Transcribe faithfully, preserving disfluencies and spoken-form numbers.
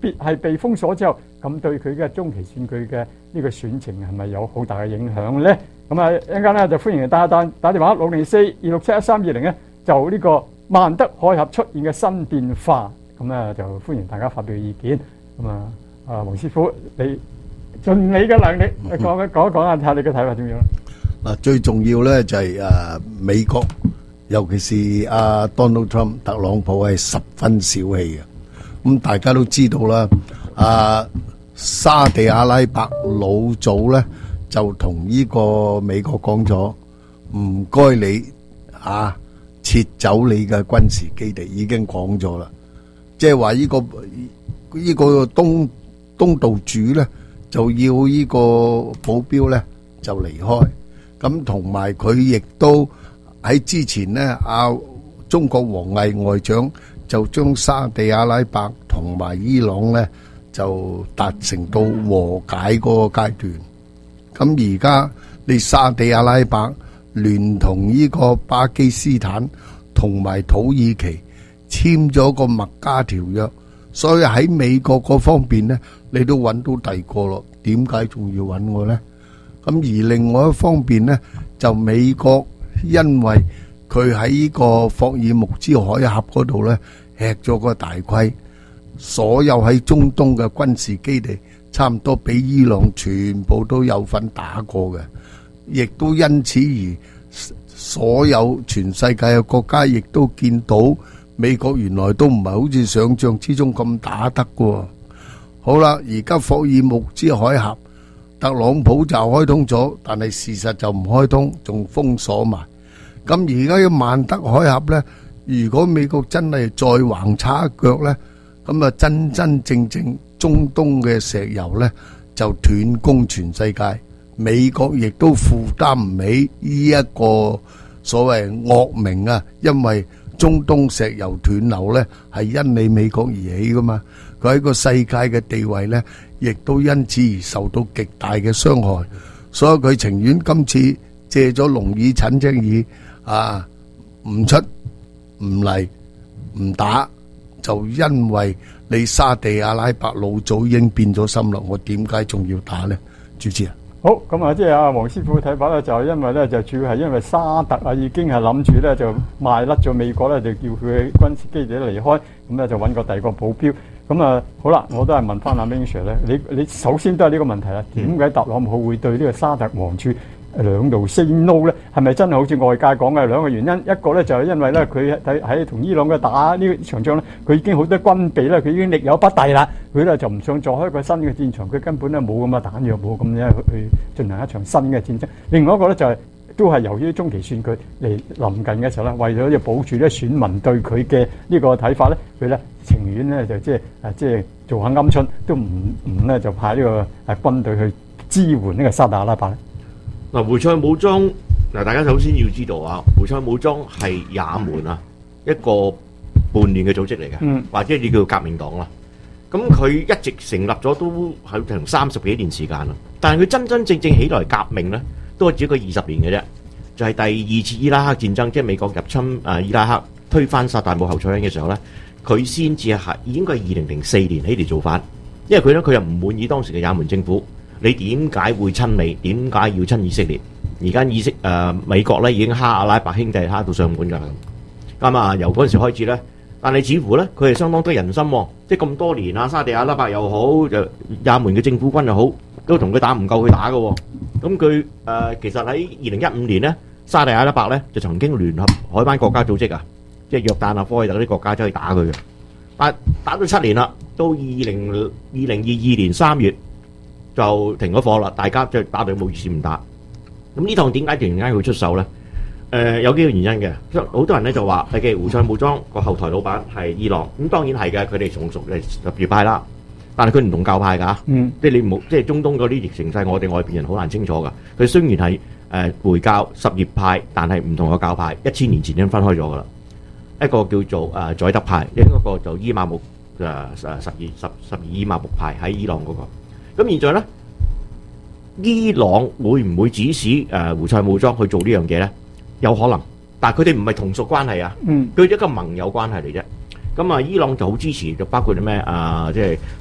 別係被封鎖之後，咁對佢嘅中期選舉嘅呢個選情係咪有好大嘅影響咧？咁啊一陣間咧就歡迎打打打電話六零四二六七一三二零咧，就呢個萬德海峽出現嘅新變化，咁咧就歡迎大家發表意見。咁啊啊黃師傅，你盡你嘅能力講一講一講下，睇下你嘅睇法點樣？ 嗱，最重要咧就係誒美國，尤其是阿 Donald Trump 特朗普係十分小氣嘅。咁大家都知道啦，啊沙地阿拉伯老早咧就同呢個美國講咗，唔該你啊撤走你嘅軍事基地，已經講咗啦。即係話呢個呢個東東道主咧就要呢個保鏢咧就離開。咁同埋佢亦都喺之前咧，阿中國王毅外長就將沙地阿拉伯同埋伊朗咧就達成到和解嗰個階段。咁而家你沙地阿拉伯聯同呢個巴基斯坦同埋土耳其簽咗個麥加條約，所以喺美國嗰方面咧，你都揾到第二個咯。點解仲要揾我咧？咁而另外一方面咧，就美國因為佢喺呢個霍爾木茲海峽嗰度咧吃咗個大虧，所有喺中東嘅軍事基地差唔多俾伊朗全部都有份打過嘅，亦都因此而所有全世界嘅國家亦都見到美國原來都唔係好似想象之中咁打得嘅。好啦，而家霍爾木茲海峽特朗普就開通咗，但係事實就唔開通，仲封鎖埋。咁而家嘅萬德海峽呢，如果美國真係再橫插一腳呢，咁啊真真正正中東嘅石油呢就斷供全世界，美國亦都負擔唔起呢一個所謂惡名啊，因為中東石油斷流呢係因你美國而起噶嘛，佢喺個世界嘅地位呢，亦都因此而受到極大嘅傷害，所以佢情願今次借咗龍耳陳青耳啊，唔出唔嚟唔打，就因為你沙地阿拉伯老早已經變咗心啦，我點解仲要打呢？主持人， 好，咁啊，即係阿黃師傅嘅睇法咧，就係因為咧，就主要係因為沙特啊已經係諗住咧就賣甩咗美國咧，就叫佢軍事基地離開，咁咧就揾個第二個保鏢。咁啊，好啦，我都係問翻阿 Ming Sir 咧，你你首先都係呢個問題啦，點解特朗普會對呢個沙特王儲兩度 say no 咧？係咪真係好似外界講嘅兩個原因？一個咧就係因為咧佢喺喺同伊朗嘅打呢場仗咧，佢已經好多軍備咧，佢已經力有不逮啦，佢咧就唔想再開一個新嘅戰場，佢根本咧冇咁嘅彈藥，冇咁樣去進行一場新嘅戰爭。另外一個咧就係、是。都係由於中期選舉嚟臨近嘅時候咧，為咗要保住咧選民對佢嘅呢個睇法咧，佢咧情願咧就即係誒即係做下鵪鶉，都唔唔咧就派呢個誒軍隊去支援呢個沙特阿拉伯咧。 嗱，胡塞武裝嗱，大家首先要知道啊，胡塞武裝係也門啊一個叛亂嘅組織嚟嘅，嗯、或者你叫革命黨啦。咁佢一直成立咗都係成三十幾年時間啦，但係佢真真正正起來革命咧，都係只個二十年嘅啫，就係、是、第二次伊拉克戰爭，即係美國入侵誒伊拉克推翻薩達姆侯賽因嘅時候咧，佢先至係應該係二零零四年起嚟造反，因為佢咧佢又唔滿意當時嘅也門政府，你點解會親美？點解要親以色列？而家以色誒美國咧已經蝦阿拉伯兄弟蝦到上門㗎啦，咁啊由嗰陣時開始咧，但係似乎咧佢係相當得人心喎，即係咁多年啊，沙地阿拉伯又好，就也門嘅政府軍又好，都同佢打唔夠佢打嘅喎。咁佢誒其實喺二零一五年咧，沙地阿拉伯咧就曾經聯合海灣國家組織啊，即係約旦啊、科威特嗰啲國家走去打佢嘅，但打咗七年啦，到二零二零二二年三月就停咗火啦，大家即係打到冇意思唔打。咁呢趟點解突然間會出手咧？誒、呃、有幾個原因嘅，好多人咧就話係胡塞武裝個後台老闆係伊朗，咁當然係嘅，佢哋從屬係什葉派啦。但係佢唔同教派㗎，嗯、即係你冇即係中東嗰啲形勢，我哋外邊人好難清楚㗎。佢雖然係誒回教什葉派，但係唔同嘅教派，一千年前已經分開咗㗎啦。一個叫做誒宰德派，另一個就伊瑪目誒誒十二十十二伊瑪目派喺伊朗嗰、那個。咁現在咧，伊朗會唔會指使誒胡塞武裝去做呢樣嘢咧？有可能，但係佢哋唔係同屬關係啊，佢、嗯、一個盟友關係嚟啫。咁啊，伊朗就好支持，就包括啲咩啊，即係